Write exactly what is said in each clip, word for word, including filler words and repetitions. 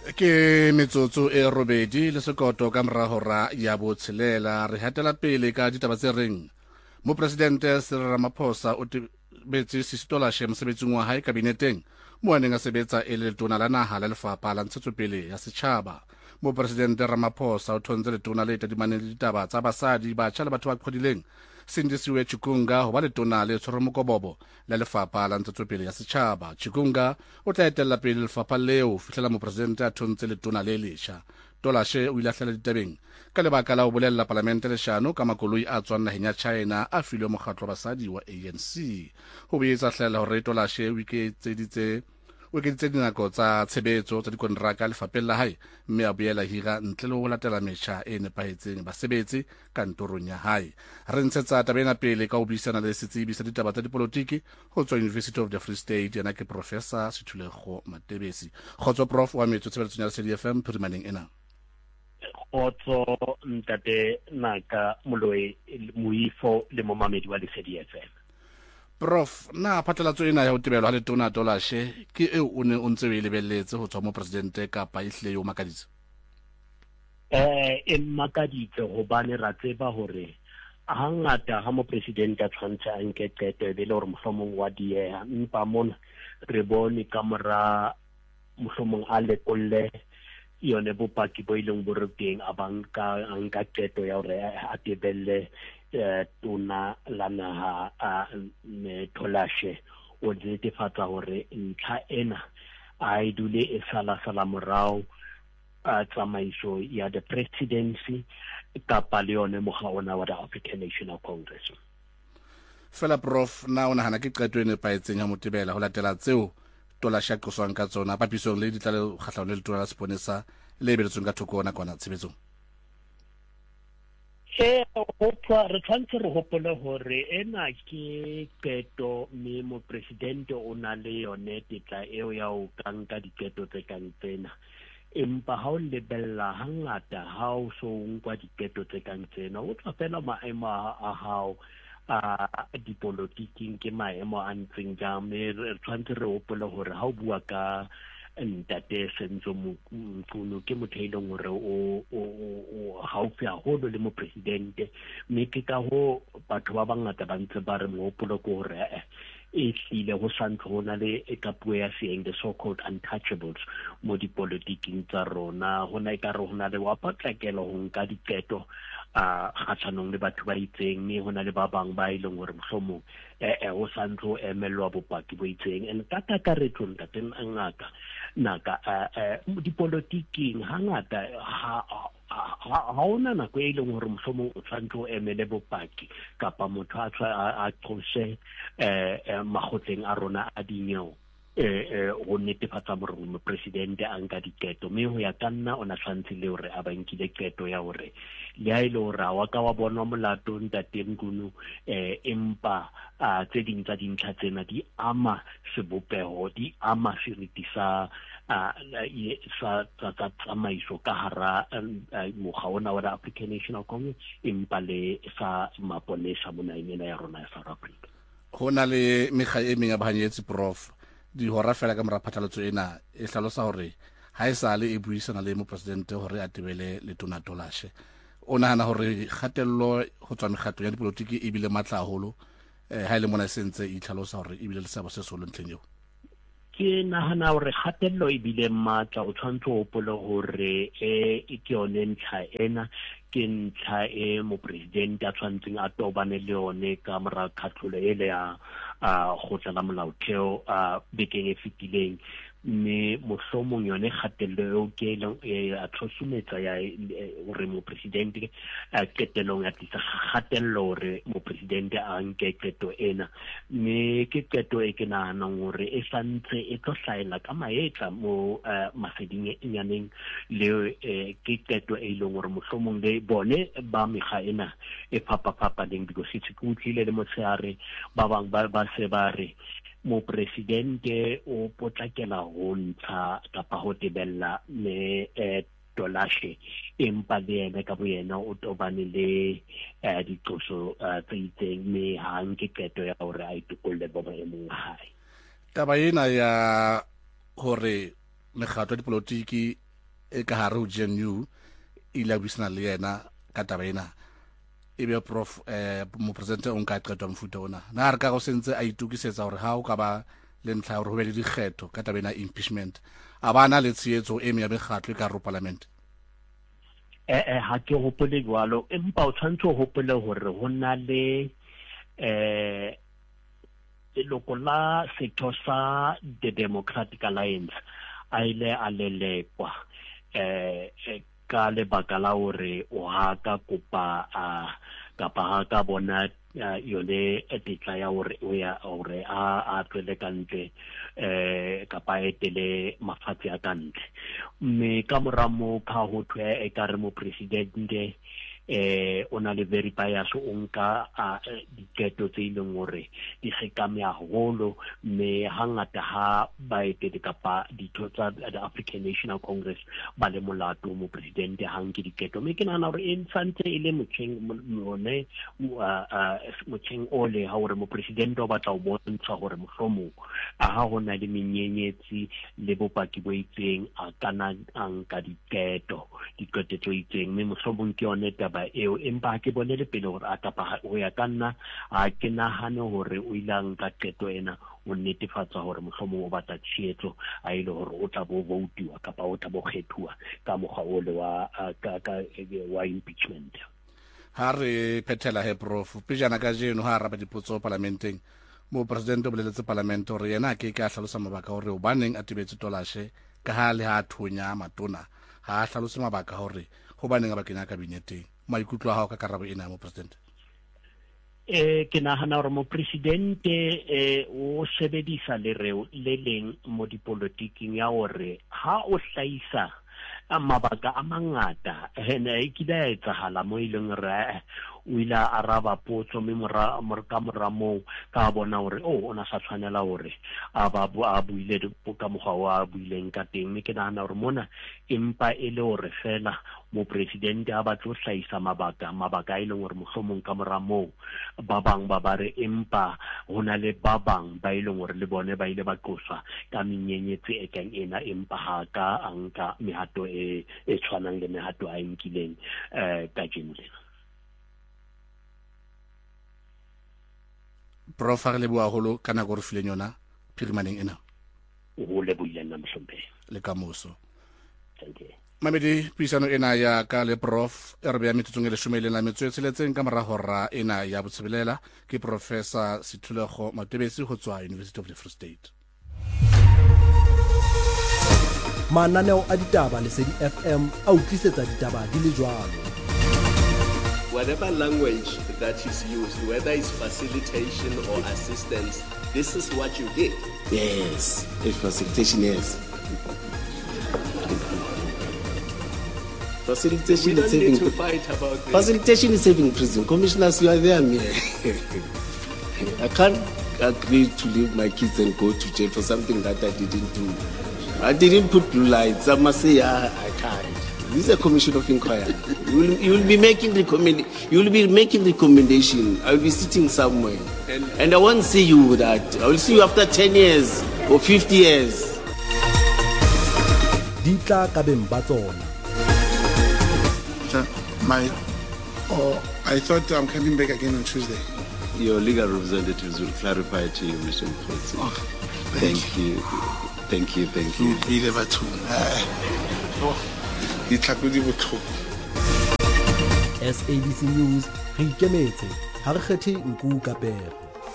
Ke metsotso e robedi le sekoto ka morago ra ya botshelela re hatela pele ka ditaba tse reng mopresidente Cyril Ramaphosa o tebetse Sisitolashe mosebetsing wa hae kabineteng moo a neng a sebetsa e le letona la naha la lefapha la ntshetsopele ya setjhaba. Mopresidente Ramaphosa o thontse letona le tadimaneng le ditaba tsa basadi batjha le batho ba qhodileng Sindisiwe Chikunga ho ba letona le tshwere mokobobo la lefapha la ntshetsopele ya setjhaba. Chikunga o tla etella pele lefapha leo fihlela mopresidente a thontse letona le lesha. Tolashe o ile a hlela ditabeng ka lebaka la ho bolella palamente leshano ka makoloi a tswang naheng ya China a filwe mokgatlo wa basadi wa A N C. Ho boetsa hlela hore Tolashe o iketseditse o ekeditse dinako tsa tshebetso tsa dikonteraka lefapheng la hae mme a boela hira ntle le ho latela metjha e nepahetseng basebetsi kantorong ya hae. Re ntshetsa taba ena pele ka ho buisana le setsebi sa ditaba tsa dipolotiki ho tswa University of the Free State yana ke Professor Sithulego Matebesi. Khotso Prof wa metso tshebetsong ya Lesedi F M phirimaneng ena. Otso ntate naka moloi muifo le momamedi wa Lesedi F M. Prof, na phatlalatso ena ya ho tebelwa ha letona Tolashe ke eo o ne o ntse o e lebelletse ho tswa mo presidente kapa ehlile yo makaditse? Eh e makaditse hobane ra tseba hore hangata ha mo presidente a tshwantse a nke qeto e be le hore mohlomong wa dieha empa mona re bone ka mora mohlomong a lekolle yone bopaki bo ileng bo re teng a banka a nka qeto ya hore a tebelle tona la naha a Tolashe o netefatsa hore ntlha ena a e dule e sala sala morao a tsamaiso ya the presidency kapa le yone mokga ona wa the African National Congress. Fela Prof, na o nahana ke qeto e nepahetseng ya motebela ho latela tseo Tolashe a qoswang ka tsona papisong le ditlaleho kgahlano le letona la seponesa le beletsweng ka thoko nakwana tshebetsong? e hopwa re tshwantse re hopole hore ena ke keto mme mo presidente o na le yone tetla eo ya ho kanka diketo tse kang tsena, empa ha o lebella hangata ha o so nkwa diketo tse kang tsena o tla fela maemo a hao a dipolotiking ke maemo a ntseng jang. Re tshwantse re hopole hore ha o bua ka ntate Senzo Mkhunu ke motho e leng hore o haufi haholo le mo presidente, mme ke ka ho batho ba bangata ba ntse ba re mohopolo ko hore e hlile ho santse ho na le ka puo ya seeng the so called untouchables mo dipolotiking tsa rona. Ho na e ka re ho na le wa patlakela ho nka diketo a kgathanong le batho ba itseng, mme ho na le ba bang ba ileng hore mohlomong eh ho santse ho emelwa bopaki bo itseng. And ka kakaretso ntate ngaka naka eh dipolotiking hangata ha ha ona nako e leng hore mohlomong o tshwantse o emele bopaki kapa motho a tswa a qose eh magotleng a rona a dinyewe eh ho netefatsa hore mo presidente a nka diketo, mme ho ya ka nna ona tshwantse le hore a bankile keto ya hore le ha ile hore wa ka wa bonwa molato ntate Mkhunu eh empa tse ding tsa dintlha tsena di ama sebopeho, di ama seriti sa sa tsamaiso ka hara mokga ona wa the African National Congress empa le sa maponesa mona ena ya rona ya South Africa. Ho na le mekga e meng ya bahanyetsi Prof, di hora fela ka mora phatlalatso ena e hlalosa hore ha e sale e buisana le mo presidente hore a tebele letona Tolashe. O nahana hore kgatello ho tswa mekgatlo ya dipolotiki e bile matla haholo ha ile mona sentse e tlhalosa hore e bile le sabo se solo ntleng eo? Ke nahana hore kgatello e bile matla o tshwantse ho hopola hore e ke yone ntlha ena ke ntlha e mo president a tshwantseng a tobane le yone ka mora khatlholo ele ya go tla la molaotheo a bekeng e fetileng, mme mohlomong yone kgatello eo ke a tshosumetsa ya hore mo presidente a ketelong ya tlisa kgatello hore mo presidente a nke keto ena, mme ke keto e ke nahanang hore e santse e tlo hlaela ka maetla mo maseding nyaneng le ke keto e leng hore mohlomong le bone ba mekga ena e phapafapaneng, because it's ke utlwile le motshehare ba bang ba se ba re mo presidente o potlakela ho ntsha kapa ho tebella le Tolashe empa le ene ka boyena o tobane le diqoso tse itseng, mme ha nke keto ya hore a itokolle ba maemong hae. Taba ena ya hore mekgatlo ya dipolotiki e ka hare ho G N U ile a buisana le yena ka taba ena e be prof eh mopresidente o nka qetwa mfuta ona na re ka go sentse a itukisetsa hore ha o ka ba le ntlha hore ho be le dikgetho ka taba ena impeachment a bana le tsietso e me ya bekgatlo ka ro parliament eh eh ha ke hopole jwalo empa o tshwantse ho hopole hore ho na le eh loko la setho sa the Democratic Alliance a ile a lelekwa eh ka lebaka la hore o ha ka kopa a kapa ha ka bona yone etitla ya hore o ya hore a a tswele kantle eh kapa etele mafatshe a kantle mme ka moramo ka ho thwe e ka re mo presidente eh ona le very bias o nka a diketo tse ileng hore di sekame haholo mme hangata ha ba etele kapa ditho tsa the African National Congress ba le molato mo presidente hang ke diketo mme ke nana hore e ntshantse ile motšheng mone motšheng ole ha hore mo presidente o batla o bontsha hore mohlomong a ha hona le menyenyetsi le bopaki bo itseng a kana anka diketo diketo tse itseng mme mohlomong ke yone taba eo empa ke bonele pele hore a tapa ho ya kanna a ke nahane hore o ilang ka qeto ena o netefatsa hore mohlomong o batla tshietso a ile hore o tla bo votiwa kapa o tla bo kgethuwa ka mogwa ole wa ka ka wa impeachment ha re phethela he prof pejana ka jeno ha raba dipotso parlamenteng mo president o boleletse parlament hore yena ke ka hlalosa mabaka hore o baneng a tibetse tolashe ka ha le ha thunya matona ha hlalosa mabaka hore ho baneng a bakenya kabineteng maikutlo ha o ka karabo ena mo president eh ke nahana hore mo presidente eh o sebedisa le reo le leng mo dipolotiking ya hore ha o hlaisa mabaka a mangata ene e kile etsahala mo ileng re o ila araba potso me mora ka mora mo ka bona hore o ona sa tshwanela hore a ba a buile ka mogwa wa buileng ka teng me ke nahana hore mona empa e le hore fela mo presidente a batlo hlaisa mabaka mabaka a ileng hore mohlomong ka mora mo ba bang ba bare empa hona le ba bang ba ileng hore le bone ba ile ba qosa ka menyenyetsi e kang ena empa ha ka anka mehato e e tshwanang le mehato a inkileng eh ka jemle prof a le bua holo kana go re fileng yona phirimaneng ena o le buileng na mhlombe le kamoso thank you mamedi puisano ena ya ka le prof e re bea metsotsong e leshome le na metso e tsheletseng ka mora hora ena ya botshebelela ke professor Sithulego Matebesi ho tswa University of the Free State mananeo a ditaba le Lesedi F M a utlwisetsa ditaba di le jwalo whatever language that is used, whether it's facilitation or assistance, this is what you did. Yes, it's facilitation, yes. Facilitation we is don't saving need to fight about this. Facilitation is saving prison. Commissioners, you are there, me. I can't agree to leave my kids and go to jail for something that I didn't do. I didn't put blue lights. I must say, I, I can't. This is a commission of inquiry. You will, you will be making recommend. You will be making recommendation. I will be sitting somewhere, and, and I won't see you with that. I will see you after ten years or fifty years. Ditla ka beng ba tsona. My, oh, I thought I'm coming back again on Tuesday. Your legal representatives will clarify to you, Mister Mfutsi. Oh, thank, thank you. Thank you. Thank you. Be never too. S A B C News re ikemetse ha re kgethe nku ka pere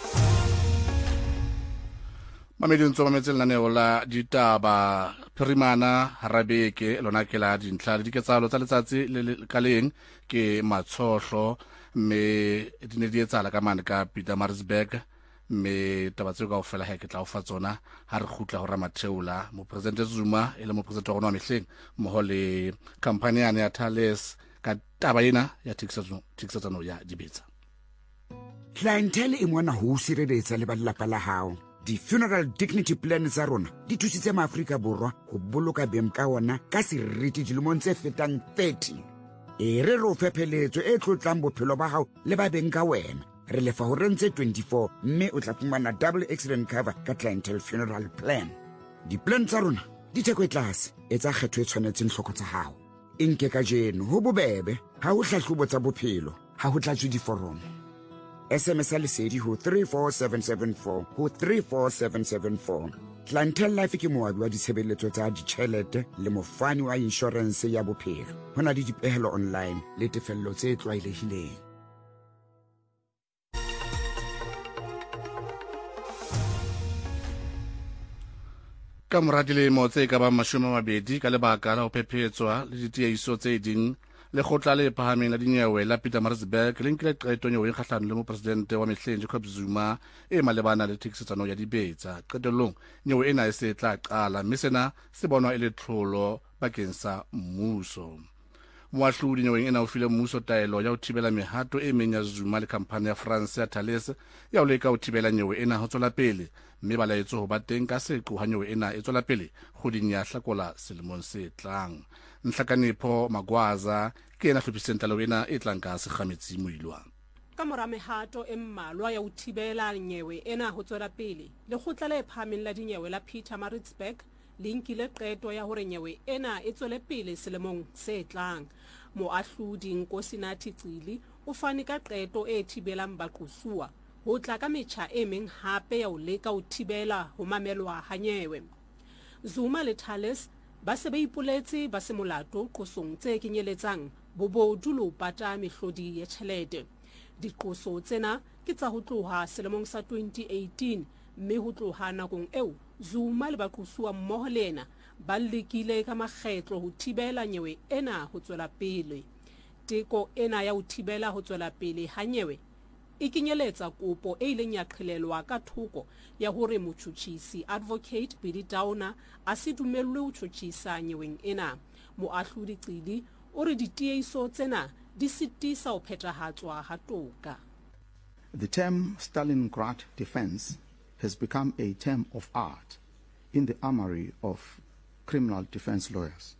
mamedi ntso mametse lenaneo la ditaba phirimana harabeke lona ke la dintlha le diketsalo tsa letsatsi le ka leng ke matshohlo mme di ne di etsala ka mane ka Pietermaritzburg mme taba tseo ka ofela ha ke tla o fa tsona ha re khutla ho Ramatheula mo president Zuma e le mo president wa rona wa mehleng mo le company ya Thales ka taba ena ya tikisetsano ya dibetsa clientele e mona ho sireletsa le ba lelapa la hao di funeral dignity plan tsa rona di thusitse maAfrika borwa ho boloka beng ka ona ka seriti dilemong tse fetang thirty e re ro fepheletso e tlotlang bophelo ba hao le ba beng ka wena re lefa ho rentse twenty-four mme o tla fumana double accident cover ka clientele funeral plan di plan tsa rona ditheko e tlase etsa kgetho e tshwanetseng hloko tsa hao e nke ka jeno ho bobebe ha ho hlahlobo tsa bophelo ha ho tlatswe diforomo S M S lesedi ho three four seven seven four ho three four seven seven four. Clientele Life ke moabi wa ditshebeletso tsa ditjhelete le mofani wa insurance ya bophelo. Ho na le dipehelo online le tefello tse tlwaelehileng. Ka mora dilemo tse ka bang mashome a mabedi ka lebaka la ho phephetsa le ditiehiso tse ding lekgotla le phahameng la dinyewe la Pietermaritzburg le nkile qeto nyewe e kgahlano le mopresidente wa mehleng Jacob Zuma e malebana le thekisetsano ya dibetsa. Qetellong nyewe ena e se tla qala mme sena se bonwa e le tlholo bakeng sa mmuso. Moahlodi nyeweng ena o file mmuso taelo ya ho thibela mehato e meng ya Zuma le khamphane ya France ya Thales ya ho leka ho thibela nyewe ena ho tswela pele mme ba laetso ho ba teng ka seqo ha nyewe ena e tswela pele kgoding ya Hlakola selemong se tlang. Nhlakanipho Magwaza ke ena hlophiseng talo ena e tlang ka sekgametsi moilwa. Ka mora mehato e mmalwa ya ho thibela nyewe ena ho tswela pele lekgotla le phahameng la dinyewe la Pietermaritzburg le nkile qeto ya hore nyewe ena e tswele pele selemong se tlang. Moahlodi Nkosinathi Cili o fane ka qeto e thibelang baqosuwa ho tla ka metjha e meng hape ya ho leka ho thibela ho mamelwa ha nyewe. Zuma le Thales ba se ba ipoletse ba se molato qosong tse kenyeletsang bobodu le ho pata mehlodi ya tjhelete. Diqoso tsena ke tsa ho tloha selemong sa twenty eighteen mme ho tloha nakong eo Zuma le baqosuwa mmoho le ena ba lekile ka makgetlo ho thibela nyewe ena ho tswela pele. Teko ena ya ho thibela ho tswela pele ha nyewe e kenyeletsa kopo e ileng ya qhelelwa ka thoko ya hore motjhutjhisi Advocate Billy Downer a se dumellwe ho tjhutjhisa nyeweng ena. Moahlodi Cili o re ditiehiso tsena di sitisa ho phethahatswa ha toka. The term Stalingrad defense has become a term of art in the armory of criminal defense lawyers.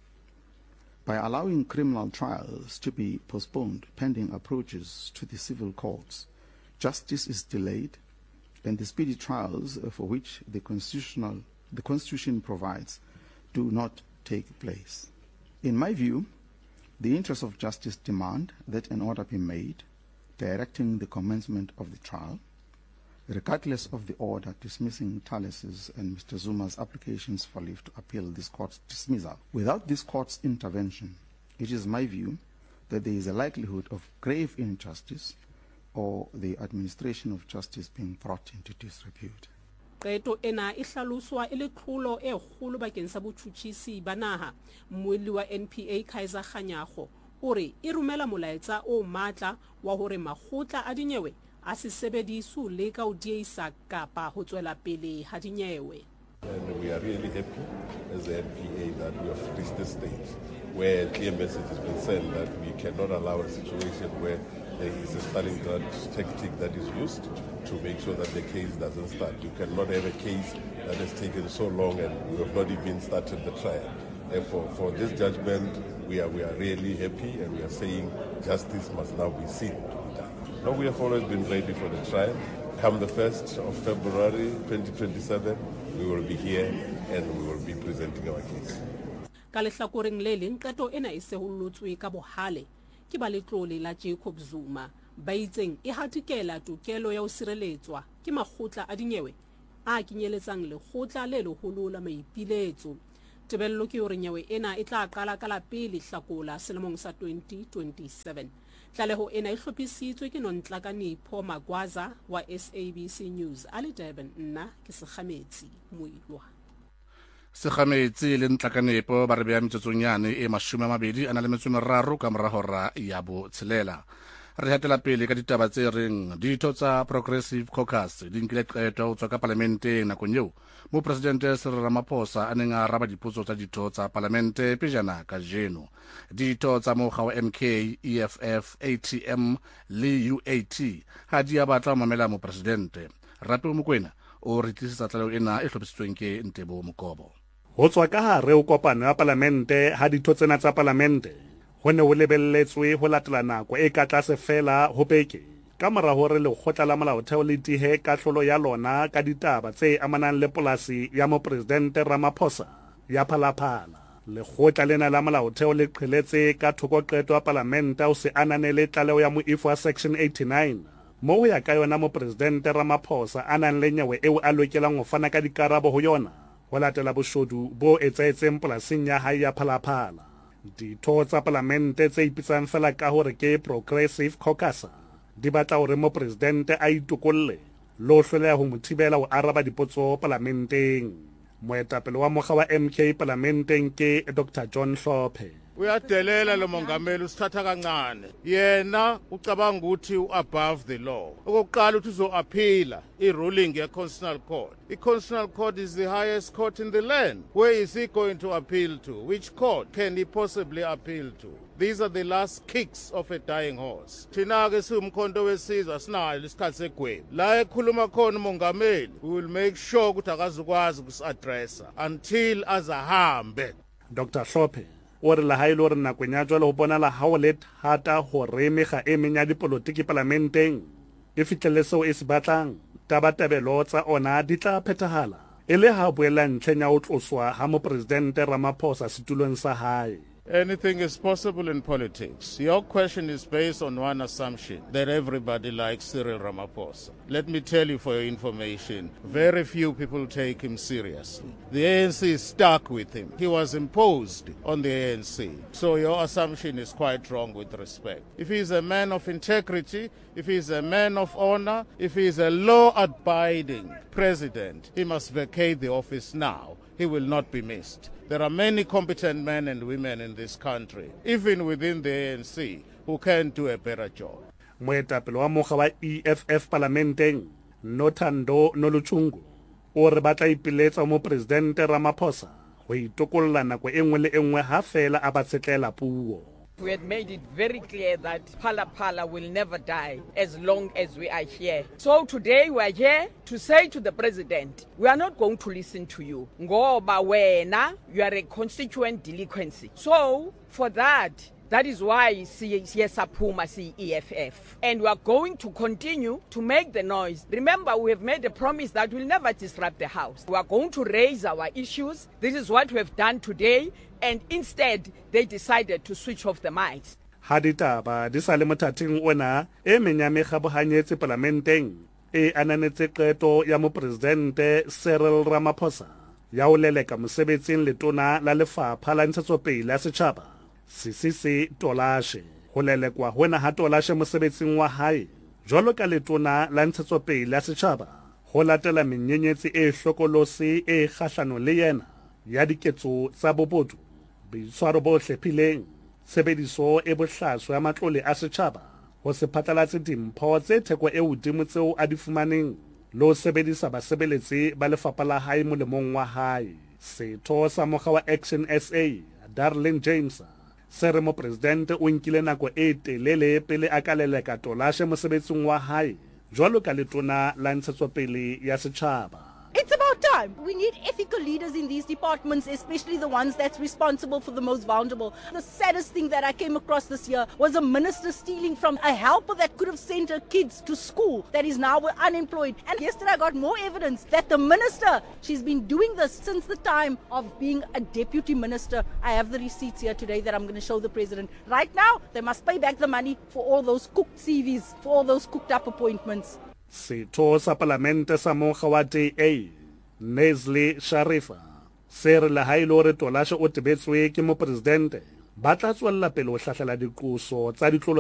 By allowing criminal trials to be postponed pending approaches to the civil courts, justice is delayed and the speedy trials for which the constitutional the Constitution provides do not take place. In my view, the interests of justice demand that an order be made directing the commencement of the trial, regardless of the order dismissing Thales's and Mister Zuma's applications for leave to appeal this court's dismissal. Without this court's intervention, it is my view that there is a likelihood of grave injustice or the administration of justice being brought into disrepute. Qeto ena e hlaloswa e le tlholo e kgolo bakeng sa botjhutjhisi ba naha. Mmuelli wa N P A Kaiser Kganyago o re e romela molaetsa o matla wa hore makgotla a dinyewe a se sebediswe le ka ho diehisa kapa ho tswela pele ha dinyewe. And we are really happy as the N P A that we have reached this stage where a clear message has been sent that we cannot allow a situation where there is a Stalingrad tactic that is used to make sure that the case doesn't start. You cannot have a case that has taken so long and we have not even started the trial. Therefore, for this judgment, we are, we are really happy and we are saying justice must now be seen to be done. Now, we have always been ready for the trial. Come the first of February twenty twenty-seven, we will be here and we will be presenting our case. Ka lehlakoreng le leng qeto ena e se hollotswe ka bohale ke ba letlole la Jacob Zuma ba itseng e hatikela tokelo ya ho sireletswa ke makgotla a dinyewe a kenyeletsang lekgotla le leholo la maipiletso. Tebello ke hore nyewe ena e tla qala ka la pele Hlakola selemong sa twenty twenty-seven. Tlaleho ena e hlophisitswe ke Nonhlakanipho Magwaza wa S A B C News a le Durban. Nna ke Sekgametsi Moilwa. Sekgametsi le Nhlakanipho ba re beha metsotsong yane e mashome a mabedi a na le metso e meraro ka mora hora ya botshelela. Re hatela pele ka ditaba tse reng ditho tsa Progressive Caucus di nkile qeto ho tswa ka parlamente nakong eo mo presidente Cyril Ramaphosa a neng a araba dipotso tsa ditho tsa parlamente pejana ka jeno. Ditho tsa mokga wa M K, E F F, A T M le U A T ha di a batla ho mamela mo presidente. Rape Mokoena o re tlisitse tlaleho ena e hlophisitsweng ke Ntebo Mokobo. Ho tswa ka hare ho kopano ya parlamente ha ditho tsena tsa parlamente ho ne ho lebelletswe ho latela nako e ka tlase fela ho beke ka mora hore lekgotla la molaotheo le tihe kahlolo ya lona ka ditaba tse amanang le polasi ya mopresidente Ramaphosa ya phalaphala. Lekgotla lena la molaotheo le qheletse ka thoko qeto ya palamente o se ananele tlaleo ya moifo wa section eighty-nine mo ho ya ka yona mo presidente Ramaphosa a nang le nyewe eo a lokelang ho fana ka dikarabo ho yona ho latela boshodu bo etsaetseng polasing ya hae ya phalaphala. Ditho tsa palamente tse ipitsang fela ka hore ke Progressive Caucus di batla hore mo presidente a itokolle lo hloleha ho mothibela ho araba dipotso parlamenteng. Moetapele wa mokga wa M K parlamenteng ke Doctor John Hlophe. Uyadelela lo mongameli usithatha kancane. Yena ucabanga ukuthi u-above the law. Okokuqala uthi uzo-aphila i-ruling ye-Constitutional Court. I-Constitutional Court is the highest court in the land. Where is he going to appeal to? Which court can he possibly appeal to? These are the last kicks of a dying horse. Thina ke siwumkhonto wesizwe sinayo isikhathi segwebu. La ekhuluma khona umongameli, we will make sure ukuthi akazukwazi ukusi-addressa until azahambe. Doctor Hlophe o re la ha ile hore nakong ya jwale ho bonala ha o le thata ho remega e meng ya dipolotiki parlamenteng e fitlhele seo e se batlang tabatabelo tsa ona di tla phethahala e le ha boela ntlheng ya ho tloswa ha mopresidente Ramaphosa setulong sa hae. Anything is possible in politics. Your question is based on one assumption, that everybody likes Cyril Ramaphosa. Let me tell you for your information, very few people take him seriously. The A N C is stuck with him. He was imposed on the A N C. So your assumption is quite wrong with respect. If he is a man of integrity, if he is a man of honor, if he is a law-abiding president, he must vacate the office now. He will not be missed. There are many competent men and women in this country, even within the A N C, who can do a better job. Moetapele wa mokga wa E F F parlamenteng Nothando Noluchungu o re batla ipiletsa mo presidente Ramaphosa ho itokolla nako e nngwe le e nngwe ha fela a ba tsetlela puo. We had made it very clear that Phala Phala will never die as long as we are here. So today we are here to say to the president, we are not going to listen to you. Ngoba wena, you are a constituent delinquency. So for that, that is why siyasaphuma si E F F. And we are going to continue to make the noise. Remember, we have made a promise that we'll never disrupt the house. We are going to raise our issues. This is what we have done today. And instead, they decided to switch off the mics. Haditaba di sa le mothating ona e menyame gabohanyetse parlamenteng e ananetse qeto ya mo presidente Cyril Ramaphosa ya o leleka mosebetsing letona la lefapha la ntshetsopele ya setjhaba Sisisi Tolashe ho lelekwa hona ha Tolashe mosebetsing wa hae jwalo ka letona la ntshetsopele ya setjhaba ho latela menyenyetsi e hlokolosi e kgahlano le yena ya diketso tsa bobodu boitshwaro bo hlephileng tshebediso e bohlaswa ya matlole a setjhaba ho se phatlalatse dimpho tse theko e hodimo tseo a di fumaneng le ho sebedisa basebeletsi ba lefapha la hae molemong wa hae. Setho sa mokga wa Action S A Darlene James se re mo presidente o nkile nako e telele pele a ka leleka Tolashe mosebetsing wa hae jwalo ka letona la ntshetsopele ya setjhaba. It's about time. We need ethical leaders in these departments, especially the ones that's responsible for the most vulnerable. The saddest thing that I came across this year was a minister stealing from a helper that could have sent her kids to school that is now unemployed. And yesterday I got more evidence that the minister, she's been doing this since the time of being a deputy minister. I have the receipts here today that I'm going to show the president. Right now, they must pay back the money for all those cooked C Vs, for all those cooked up appointments. Setho sa parlamente sa mokga wa D A Nesli Sharifa se re la ha ile hore Tolashe o tebetswe ke mo presidente ba tla tswella pele ho hlahlela diqoso tsa ditlolo